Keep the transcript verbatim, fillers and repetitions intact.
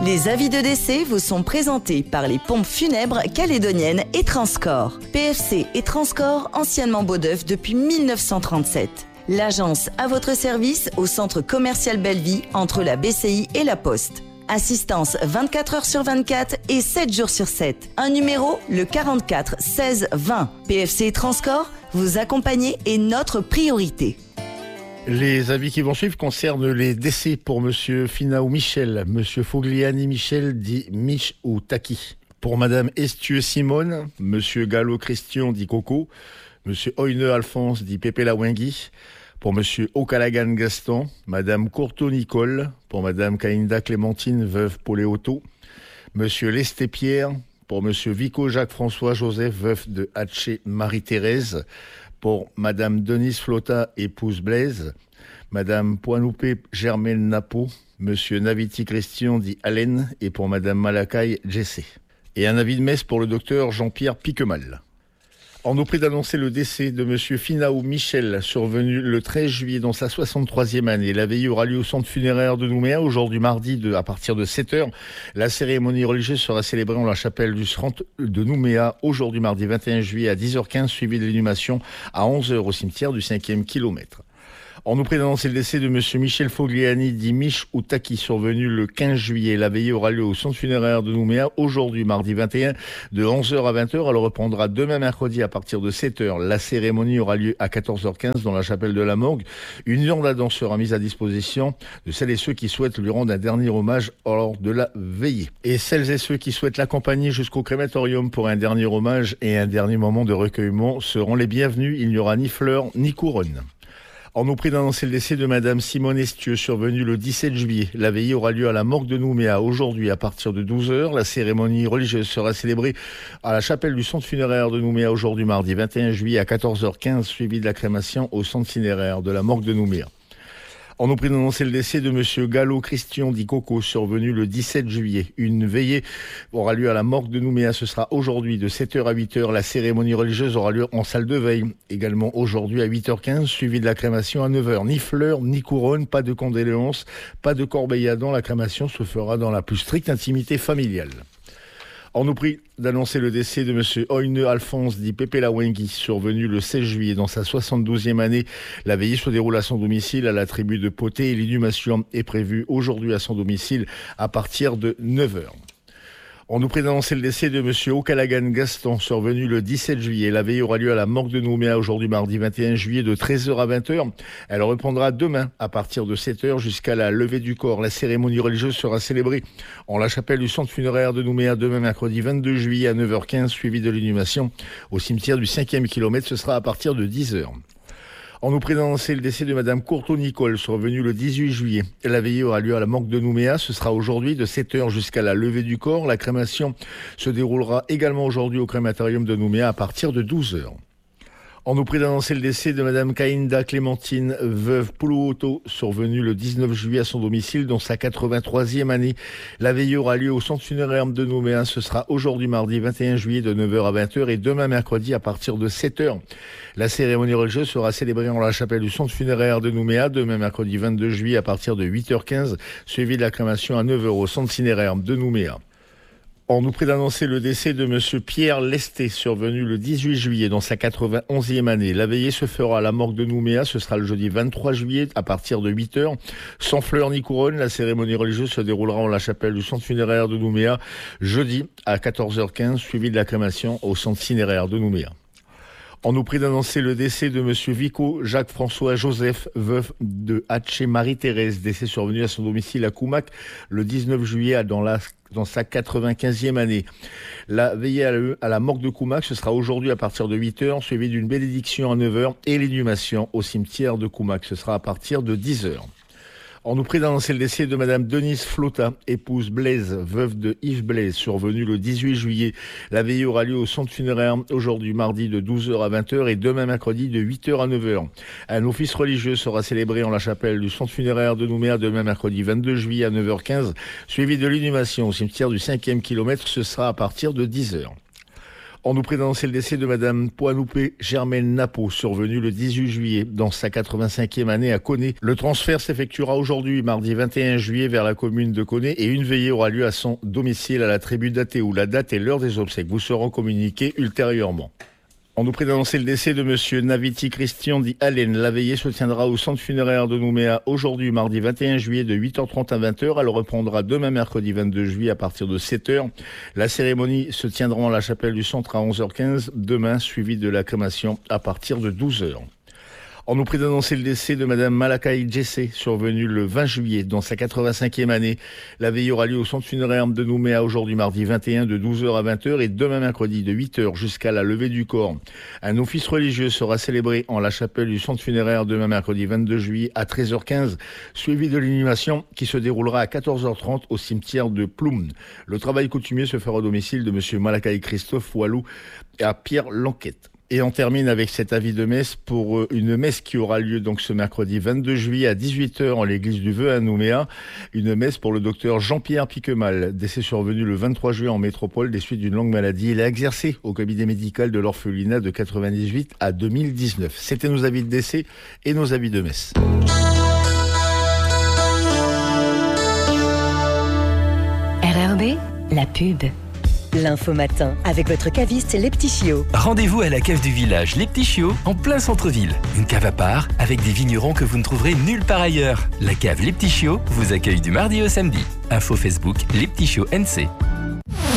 Les avis de décès vous sont présentés par les pompes funèbres calédoniennes et Transcorps. P F C et Transcorps, anciennement Beaudeuf depuis mille neuf cent trente-sept. L'agence à votre service au centre commercial Belleville entre la B C I et la Poste. Assistance vingt-quatre heures sur vingt-quatre et sept jours sur sept. Un numéro, le quarante-quatre seize vingt. P F C et Transcorps, vous accompagner est notre priorité. Les avis qui vont suivre concernent les décès pour Monsieur Finao Michel, Monsieur Fogliani Michel dit Mich ou Taki. Pour Madame Estieux Simone, Monsieur Gallo Christian dit Coco, Monsieur Oyne Alphonse dit Pépé Lawengui. Pour Monsieur Okalagan Gaston, Madame Courteau Nicole. Pour Madame Kainda Clémentine, veuve Poléoto. Monsieur Lesté Pierre. Pour Monsieur Vico Jacques François Joseph, veuf de Hatché Marie-Thérèse. Pour Madame Denise Flotta, épouse Blaise. Madame Poinoupé Germaine Napo. Monsieur Naviti Christian dit Allen. Et pour Madame Malakai Jessé. Et un avis de messe pour le docteur Jean-Pierre Piquemal. On nous prie d'annoncer le décès de Monsieur Finao Michel, survenu le treize juillet dans sa soixante-troisième année. La veillée aura lieu au centre funéraire de Nouméa, aujourd'hui mardi de, à partir de sept heures. La cérémonie religieuse sera célébrée en la chapelle du Srant de Nouméa, aujourd'hui mardi vingt et un juillet à dix heures quinze, suivi de l'inhumation à onze heures au cimetière du cinquième kilomètre. On nous prie d'annoncer le décès de Monsieur Michel Fogliani, dit Mich ou Taki, survenu le quinze juillet. La veillée aura lieu au centre funéraire de Nouméa, aujourd'hui, mardi vingt et un, de onze heures à vingt heures. Elle reprendra demain mercredi à partir de sept heures. La cérémonie aura lieu à quatorze heures quinze dans la chapelle de la Morgue. Une urne à danse sera mise à disposition de celles et ceux qui souhaitent lui rendre un dernier hommage lors de la veillée. Et celles et ceux qui souhaitent l'accompagner jusqu'au crématorium pour un dernier hommage et un dernier moment de recueillement seront les bienvenus. Il n'y aura ni fleurs ni couronne. On nous prie d'annoncer le décès de Madame Simone Estieux, survenue le dix-sept juillet. La veillée aura lieu à la morgue de Nouméa aujourd'hui à partir de douze heures. La cérémonie religieuse sera célébrée à la chapelle du centre funéraire de Nouméa aujourd'hui mardi vingt et un juillet à quatorze heures quinze, suivi de la crémation au centre funéraire de la morgue de Nouméa. On nous prie d'annoncer le décès de Monsieur Gallo Christian dit Coco, survenu le dix-sept juillet. Une veillée aura lieu à la morgue de Nouméa. Ce sera aujourd'hui de sept heures à huit heures. La cérémonie religieuse aura lieu en salle de veille. Également aujourd'hui à huit heures quinze, suivi de la crémation à neuf heures. Ni fleurs, ni couronne, pas de condoléances, pas de corbeille à dents. La crémation se fera dans la plus stricte intimité familiale. On nous prie d'annoncer le décès de Monsieur Oyne Alphonse dit Pépé Lawengui, survenu le seize juillet dans sa soixante-douzième année. La veillée se déroule à son domicile à la tribu de Poté et l'inhumation est prévue aujourd'hui à son domicile à partir de neuf heures. On nous prie d'annoncer le décès de Monsieur Okalagan Gaston, survenu le dix-sept juillet. La veillée aura lieu à la morgue de Nouméa aujourd'hui mardi vingt et un juillet de treize heures à vingt heures. Elle reprendra demain à partir de sept heures jusqu'à la levée du corps. La cérémonie religieuse sera célébrée en la chapelle du centre funéraire de Nouméa demain mercredi vingt-deux juillet à neuf heures quinze, suivi de l'inhumation au cimetière du cinquième kilomètre. Ce sera à partir de dix heures. On nous prie d'annoncer le décès de Madame Courteau Nicole, survenue le dix-huit juillet. La veillée aura lieu à la morgue de Nouméa. Ce sera aujourd'hui de sept heures jusqu'à la levée du corps. La crémation se déroulera également aujourd'hui au crématorium de Nouméa à partir de douze heures. On nous prie d'annoncer le décès de Madame Kainda Clémentine, veuve Polouoto, survenue le dix-neuf juillet à son domicile dans sa quatre-vingt-troisième année. La veillée aura lieu au centre funéraire de Nouméa. Ce sera aujourd'hui mardi vingt et un juillet de neuf heures à vingt heures et demain mercredi à partir de sept heures. La cérémonie religieuse sera célébrée en la chapelle du centre funéraire de Nouméa demain mercredi vingt-deux juillet à partir de huit heures quinze, suivi de la crémation à neuf heures au centre funéraire de Nouméa. On nous prie d'annoncer le décès de Monsieur Pierre Lesté, survenu le dix-huit juillet dans sa quatre-vingt-onzième année. La veillée se fera à la morgue de Nouméa. Ce sera le jeudi vingt-trois juillet à partir de huit heures. Sans fleurs ni couronne, la cérémonie religieuse se déroulera en la chapelle du centre funéraire de Nouméa jeudi à quatorze heures quinze, suivi de la crémation au centre funéraire de Nouméa. On nous prie d'annoncer le décès de Monsieur Vico Jacques François Joseph, veuf de Hatché Marie-Thérèse, décès survenu à son domicile à Koumac le dix-neuf juillet dans, la, dans sa quatre-vingt-quinzième année. La veillée à la, à la morgue de Koumac, ce sera aujourd'hui à partir de huit heures, suivi d'une bénédiction à neuf heures et l'inhumation au cimetière de Koumac. Ce sera à partir de dix heures. On nous prie d'annoncer le décès de Madame Denise Flotta, épouse Blaise, veuve de Yves Blaise, survenue le dix-huit juillet. La veillée aura lieu au centre funéraire aujourd'hui mardi de douze heures à vingt heures et demain mercredi de huit heures à neuf heures. Un office religieux sera célébré en la chapelle du centre funéraire de Nouméa demain mercredi vingt-deux juillet à neuf heures quinze, suivi de l'inhumation au cimetière du cinquième kilomètre. Ce sera à partir de dix heures. On nous prie d'annoncer le décès de Madame Poinoupé Germaine Napo, survenue le dix-huit juillet, dans sa quatre-vingt-cinquième année à Coné. Le transfert s'effectuera aujourd'hui, mardi vingt et un juillet, vers la commune de Coné, et une veillée aura lieu à son domicile à la tribu d'Athée, où la date et l'heure des obsèques vous seront communiquées ultérieurement. On nous prie d'annoncer le décès de Monsieur Naviti Christian dit Allen. La veillée se tiendra au centre funéraire de Nouméa aujourd'hui, mardi vingt et un juillet, de huit heures trente à vingt heures. Elle reprendra demain, mercredi vingt-deux juillet, à partir de sept heures. La cérémonie se tiendra dans la chapelle du centre à onze heures quinze demain, suivie de la crémation à partir de douze heures. On nous prie d'annoncer le décès de Madame Malakai Jessé, survenue le vingt juillet, dans sa quatre-vingt-cinquième année. La veillée aura lieu au centre funéraire de Nouméa aujourd'hui, mardi vingt et un, de douze heures à vingt heures, et demain, mercredi, de huit heures jusqu'à la levée du corps. Un office religieux sera célébré en la chapelle du centre funéraire demain, mercredi vingt-deux juillet, à treize heures quinze, suivi de l'inhumation qui se déroulera à quatorze heures trente au cimetière de Ploum. Le travail coutumier se fera au domicile de Monsieur Malakai Christophe Walou à Pierre Lanquette. Et on termine avec cet avis de messe pour une messe qui aura lieu donc ce mercredi vingt-deux juillet à dix-huit heures en l'église du Vœu à Nouméa. Une messe pour le docteur Jean-Pierre Piquemal, décès survenu le vingt-trois juillet en métropole des suites d'une longue maladie. Il a exercé au cabinet médical de l'orphelinat de quatre-vingt-dix-huit à deux mille dix-neuf. C'était nos avis de décès et nos avis de messe. R R B, la pub. L'info matin avec votre caviste Les Petits Chiots. Rendez-vous à la cave du village Les Petits Chiots en plein centre-ville. Une cave à part avec des vignerons que vous ne trouverez nulle part ailleurs. La cave Les Petits Chiots vous accueille du mardi au samedi. Info Facebook Les Petits Chiots N C.